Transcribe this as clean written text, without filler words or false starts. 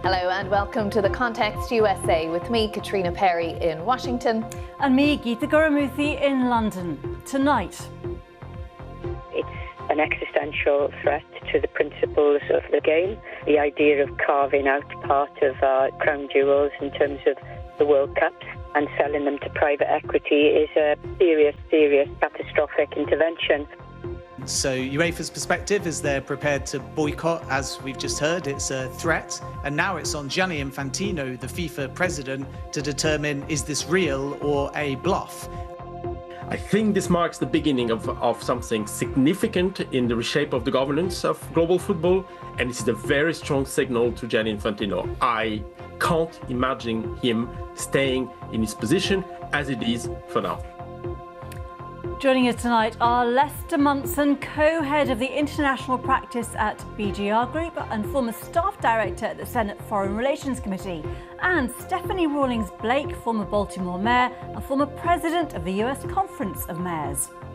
Hello and welcome to The Context USA with me, Katrina Perry in Washington. And me, Geeta Gurumuthy in London. Tonight. It's an existential threat to the principles of the game. The idea of carving out part of our crown jewels in terms of the World Cups and selling them to private equity is a serious, catastrophic intervention. So UEFA's perspective is they're prepared to boycott, as we've just heard. It's a threat. And now it's on Gianni Infantino, the FIFA president, to determine is this real or a bluff. I think this marks the beginning of something significant in the reshape of the governance of global football, and it's a very strong signal to Gianni Infantino. I can't imagine him staying in his position as it is for now. Joining us tonight are Lester Munson, co-head of the international practice at BGR Group and former staff director at the Senate Foreign Relations Committee, and Stephanie Rawlings Blake, former Baltimore mayor and former president of the US Conference of Mayors.